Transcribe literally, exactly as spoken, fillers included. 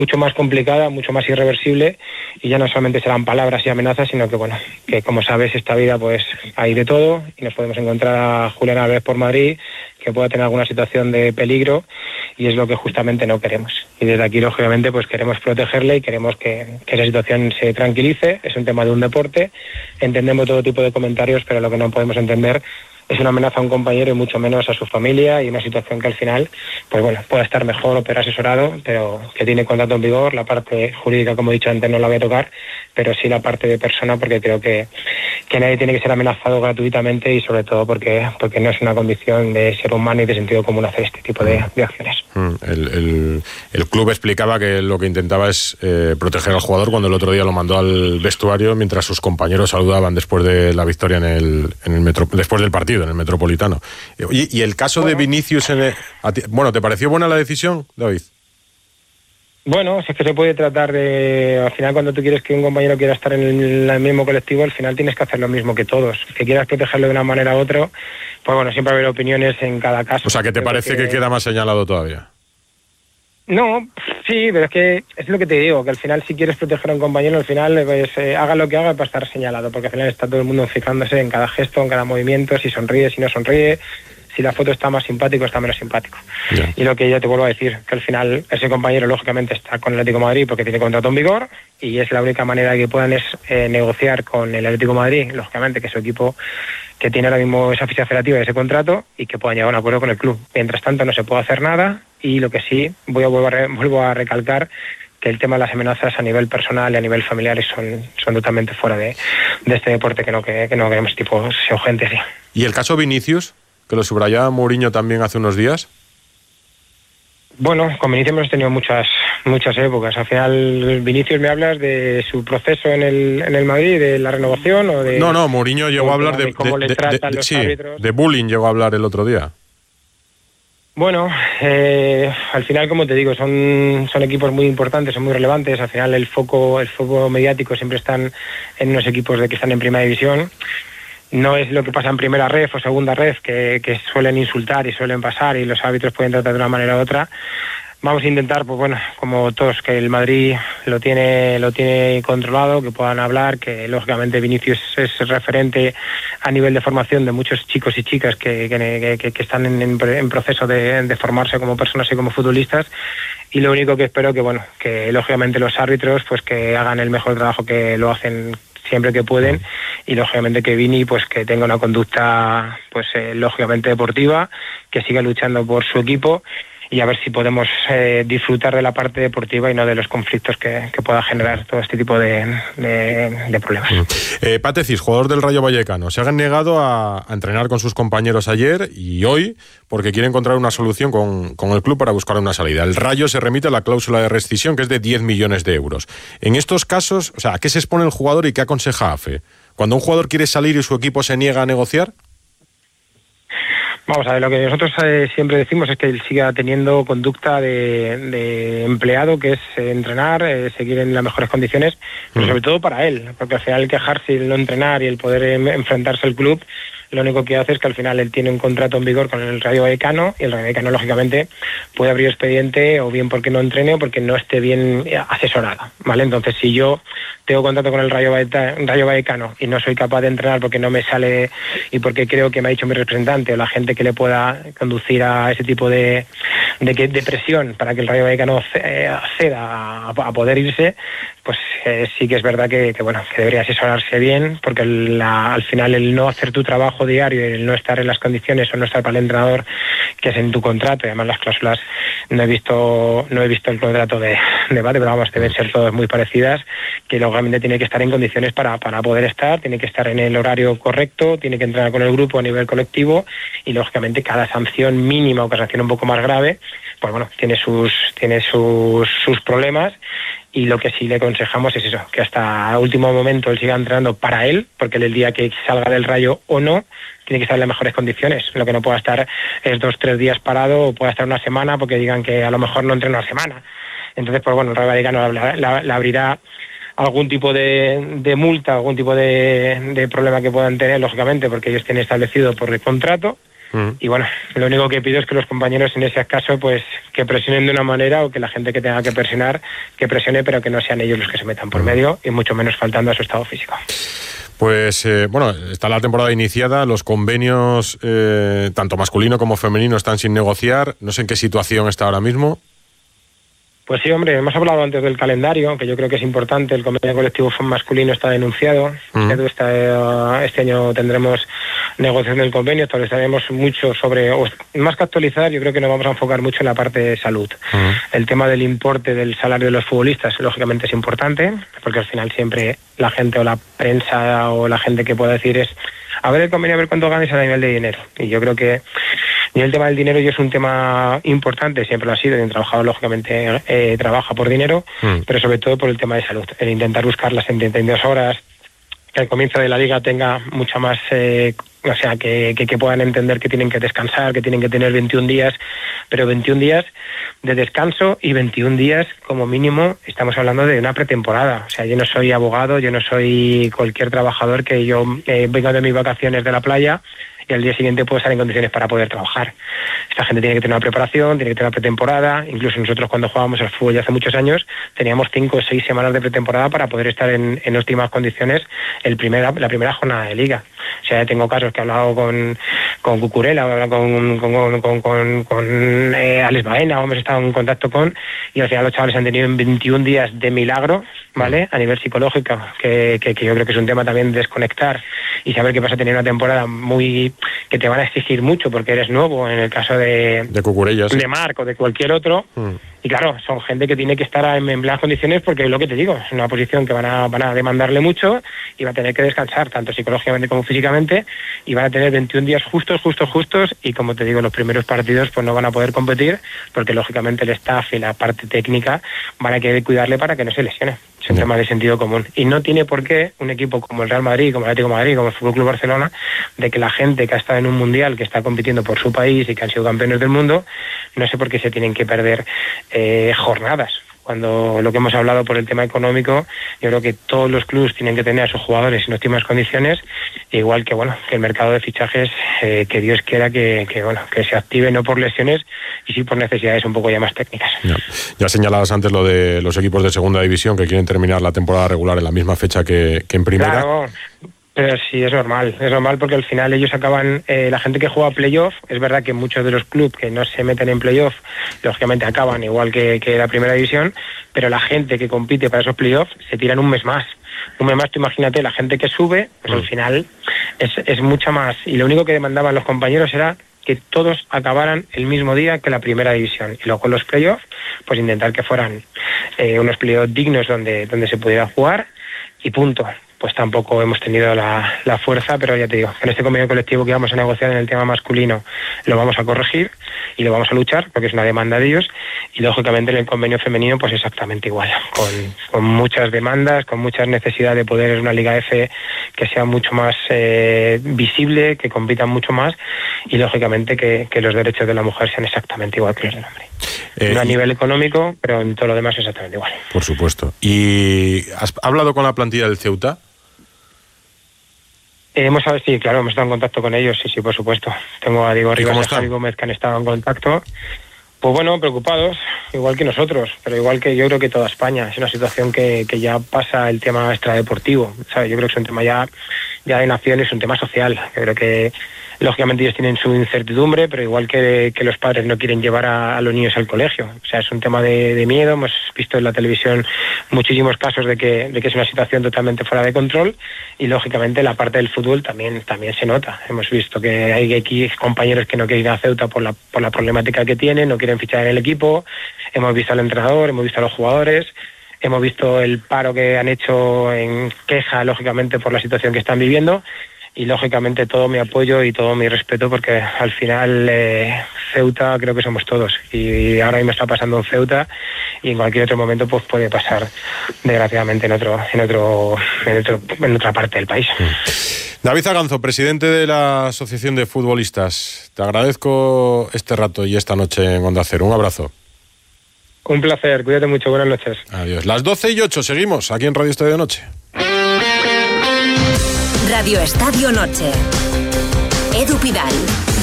mucho más complicada, mucho más irreversible, y ya no solamente serán palabras y amenazas, sino que bueno, que como sabes, esta vida pues hay de todo, y nos podemos encontrar a Julián Álvarez por Madrid, que pueda tener alguna situación de peligro, y es lo que justamente no queremos. Y desde aquí, lógicamente, pues queremos protegerle y queremos que, que esa situación se tranquilice. Es un tema de un deporte, entendemos todo tipo de comentarios, pero lo que no podemos entender es una amenaza a un compañero y mucho menos a su familia, y una situación que al final, pues bueno, pueda estar mejor o peor asesorado, pero que tiene contrato en vigor. La parte jurídica, como he dicho antes, no la voy a tocar, pero sí la parte de persona, porque creo que, que nadie tiene que ser amenazado gratuitamente, y sobre todo porque, porque no es una condición de ser humano y de sentido común hacer este tipo de, de acciones. El, el, el club explicaba que lo que intentaba es eh, proteger al jugador cuando el otro día lo mandó al vestuario mientras sus compañeros saludaban después de la victoria en el, en el metro, después del partido en el Metropolitano. Oye, y el caso bueno, de Vinicius en el, ti, bueno, ¿te pareció buena la decisión, David? Bueno, si es que se puede tratar de... Al final, cuando tú quieres que un compañero quiera estar en el, el mismo colectivo, al final tienes que hacer lo mismo que todos. Que quieras protegerlo de una manera u otra, pues bueno, siempre va a haber opiniones en cada caso. O sea, ¿que te parece que... que queda más señalado todavía? No, sí, pero es que es lo que te digo, que al final si quieres proteger a un compañero, al final pues, eh, haga lo que haga para estar señalado, porque al final está todo el mundo fijándose en cada gesto, en cada movimiento, si sonríe, si no sonríe, si la foto está más simpático o está menos simpático. Yeah. Y lo que ya te vuelvo a decir, que al final ese compañero lógicamente está con el Atlético de Madrid porque tiene contrato en vigor, y es la única manera que puedan es eh, negociar con el Atlético de Madrid, lógicamente que es su equipo que tiene ahora mismo esa ficha federativa y ese contrato, y que puedan llegar a un acuerdo con el club. Mientras tanto no se puede hacer nada, y lo que sí, voy a, vuelvo, a re, vuelvo a recalcar que el tema de las amenazas a nivel personal y a nivel familiar son, son totalmente fuera de, de este deporte, que no, que, que no queremos tipo sea gente así. ¿Y el caso Vinicius, que lo subrayaba Mourinho también hace unos días? Bueno, con Vinicius hemos tenido muchas muchas épocas. Al final, Vinicius, ¿me hablas de su proceso en el en el Madrid, de la renovación o de...? No, no, Mourinho llegó a hablar de... de cómo de, le tratan de, de, los sí, árbitros. De bullying llegó a hablar el otro día. Bueno, eh, al final, como te digo, son son equipos muy importantes, son muy relevantes. Al final el foco el foco mediático siempre están en unos equipos de que están en primera división. No es lo que pasa en primera ref o segunda ref, que, que suelen insultar y suelen pasar, y los árbitros pueden tratar de una manera u otra. Vamos a intentar, pues bueno, como todos, que el Madrid lo tiene lo tiene controlado, que puedan hablar, que lógicamente Vinicius es referente a nivel de formación de muchos chicos y chicas que, que, que, que están en, en proceso de, de formarse como personas y como futbolistas. Y lo único que espero que, bueno, que lógicamente los árbitros pues que hagan el mejor trabajo que lo hacen siempre que pueden, y lógicamente que Vini pues que tenga una conducta pues eh, lógicamente deportiva, que siga luchando por su equipo, y a ver si podemos eh, disfrutar de la parte deportiva y no de los conflictos que, que pueda generar todo este tipo de, de, de problemas. Mm. Eh, Patecis, jugador del Rayo Vallecano, se han negado a, a entrenar con sus compañeros ayer y hoy porque quiere encontrar una solución con, con el club para buscar una salida. El Rayo se remite a la cláusula de rescisión, que es de diez millones de euros. En estos casos, o sea, ¿a qué se expone el jugador y qué aconseja A F E? Cuando un jugador quiere salir y su equipo se niega a negociar. Vamos a ver, lo que nosotros eh, siempre decimos es que él siga teniendo conducta de, de empleado, que es eh, entrenar, eh, seguir en las mejores condiciones, pero sobre todo para él, porque al final el quejarse y el no entrenar y el poder eh, enfrentarse al club, lo único que hace es que al final él tiene un contrato en vigor con el Rayo Vallecano, y el Rayo Vallecano lógicamente puede abrir expediente o bien porque no entrene o porque no esté bien asesorado, ¿vale? Entonces, si yo tengo contrato con el Rayo Vallecano y no soy capaz de entrenar porque no me sale y porque creo que me ha dicho mi representante o la gente que le pueda conducir a ese tipo de, de, de presión para que el Rayo Vallecano acceda a, a poder irse, pues eh, sí que es verdad que, que bueno, que debería asesorarse bien, porque la, al final el no hacer tu trabajo diario, el no estar en las condiciones o no estar para el entrenador que es en tu contrato, y además las cláusulas no he visto no he visto el contrato de debate, pero vamos, deben ser todas muy parecidas, que lógicamente tiene que estar en condiciones para, para poder estar, tiene que estar en el horario correcto, tiene que entrenar con el grupo a nivel colectivo, y lógicamente cada sanción mínima o cada sanción un poco más grave, pues bueno, tiene sus tiene sus, sus problemas. Y lo que sí le aconsejamos es eso, que hasta último momento él siga entrenando para él, porque él el día que salga del Rayo o no, tiene que estar en las mejores condiciones. Lo que no pueda estar es dos, tres días parado, o pueda estar una semana porque digan que a lo mejor no entrena una semana. Entonces, pues bueno, el Rayo Vallecano le abrirá algún tipo de, de multa, algún tipo de, de problema que puedan tener, lógicamente, porque ellos tienen establecido por el contrato. Mm. Y bueno, lo único que pido es que los compañeros en ese caso, pues que presionen de una manera, o que la gente que tenga que presionar, que presione, pero que no sean ellos los que se metan por mm. medio, y mucho menos faltando a su estado físico. Pues eh, bueno, está la temporada iniciada, los convenios eh, tanto masculino como femenino están sin negociar. No sé en qué situación está ahora mismo. Pues sí, hombre, hemos hablado antes del calendario, que yo creo que es importante. El convenio colectivo masculino está denunciado. Uh-huh. Este, este año tendremos negociación del convenio, actualizaremos mucho sobre, o más que actualizar, yo creo que nos vamos a enfocar mucho en la parte de salud. Uh-huh. El tema del importe del salario de los futbolistas, lógicamente es importante, porque al final siempre la gente o la prensa o la gente que pueda decir es, a ver el convenio, a ver cuánto ganes a nivel de dinero. Y yo creo que y el tema del dinero ya es un tema importante, siempre lo ha sido, y un trabajador lógicamente eh, trabaja por dinero, mm. pero sobre todo por el tema de salud, el intentar buscar las setenta y dos horas, que al comienzo de la liga tenga mucha más, eh, o sea, que, que, que puedan entender que tienen que descansar, que tienen que tener veintiún días, pero veintiún días de descanso y veintiún días como mínimo, estamos hablando de una pretemporada. O sea, yo no soy abogado, yo no soy cualquier trabajador que yo eh, venga de mis vacaciones de la playa y al día siguiente puedo estar en condiciones para poder trabajar. Esta gente tiene que tener una preparación, tiene que tener una pretemporada. Incluso nosotros, cuando jugábamos al fútbol ya hace muchos años, teníamos cinco o seis semanas de pretemporada para poder estar en, en óptimas condiciones el primera, la primera jornada de liga. O sea, tengo casos que he hablado con, con Cucurella, he hablado con, con, con, con, con eh, Alex Baena, hemos estado en contacto con, y al final los chavales han tenido en veintiún días de milagro, ¿vale? A nivel psicológico, que, que, que yo creo que es un tema también de desconectar y saber que vas a tener una temporada muy que te van a exigir mucho porque eres nuevo, en el caso de de Cucurella, sí. de Marc o de cualquier otro. Mm. Y claro, son gente que tiene que estar en, en plenas condiciones, porque es lo que te digo, es una posición que van a, van a demandarle mucho y va a tener que descansar tanto psicológicamente como físicamente, y van a tener veintiún días justos, justos, justos, y como te digo, los primeros partidos pues no van a poder competir porque lógicamente el staff y la parte técnica van a querer cuidarle para que no se lesione. Es un tema de sentido común. Y no tiene por qué un equipo como el Real Madrid, como el Atlético de Madrid, como el Fútbol Club Barcelona, de que la gente que ha estado en un mundial, que está compitiendo por su país y que han sido campeones del mundo, no sé por qué se tienen que perder eh, jornadas. Cuando lo que hemos hablado por el tema económico, yo creo que todos los clubes tienen que tener a sus jugadores en óptimas condiciones, igual que bueno que el mercado de fichajes, eh, que Dios quiera que, que bueno que se active, no por lesiones y sí por necesidades un poco ya más técnicas. Ya, ya señalabas antes lo de los equipos de segunda división que quieren terminar la temporada regular en la misma fecha que, que en primera. Claro. Pero sí, es normal, es normal porque al final ellos acaban, eh, la gente que juega playoff, es verdad que muchos de los clubes que no se meten en playoff, lógicamente acaban igual que, que la primera división, pero la gente que compite para esos playoffs se tiran un mes más. Un mes más, tú imagínate, la gente que sube, pues mm. al final es, es mucha más. Y lo único que demandaban los compañeros era que todos acabaran el mismo día que la primera división. Y luego los playoffs, pues intentar que fueran eh, unos playoffs dignos donde, donde se pudiera jugar y punto. Pues tampoco hemos tenido la, la fuerza, pero ya te digo, en este convenio colectivo que vamos a negociar en el tema masculino lo vamos a corregir y lo vamos a luchar porque es una demanda de ellos, y lógicamente en el convenio femenino pues exactamente igual, con, con muchas demandas, con muchas necesidades de poder una Liga F que sea mucho más eh, visible, que compitan mucho más, y lógicamente que, que los derechos de la mujer sean exactamente igual que los del hombre. Eh, no a nivel económico, pero en todo lo demás exactamente igual. Por supuesto. ¿Y has hablado con la plantilla del Ceuta? Eh, hemos sabido, sí, claro, hemos estado en contacto con ellos, sí, sí, por supuesto. Tengo a Diego Rivas y a Javi Gómez que han estado en contacto. Pues bueno, preocupados, igual que nosotros, pero igual que yo creo que toda España. Es una situación que, que ya pasa el tema extradeportivo, ¿sabes? Yo creo que es un tema ya, ya de nación, es un tema social. Yo creo que lógicamente ellos tienen su incertidumbre, pero igual que, que los padres no quieren llevar a, a los niños al colegio. O sea, es un tema de, de miedo. Hemos visto en la televisión muchísimos casos de que, de que es una situación totalmente fuera de control, y lógicamente la parte del fútbol también, también se nota. Hemos visto que hay aquí compañeros que no quieren ir a Ceuta por la, por la problemática que tienen, no quieren fichar en el equipo. Hemos visto al entrenador, hemos visto a los jugadores, hemos visto el paro que han hecho en queja, lógicamente, por la situación que están viviendo. Y lógicamente todo mi apoyo y todo mi respeto, porque al final eh, Ceuta creo que somos todos, y ahora mismo está pasando en Ceuta y en cualquier otro momento pues puede pasar desgraciadamente en otro en otro en, otro, en otra parte del país. David Aganzo, presidente de la Asociación de Futbolistas, te agradezco este rato y esta noche en Onda Cero. Un abrazo. Un placer, cuídate mucho, buenas noches. Adiós. Las doce y ocho, seguimos aquí en Radio Estadio Noche. Radio Estadio Noche. Edu Pidal.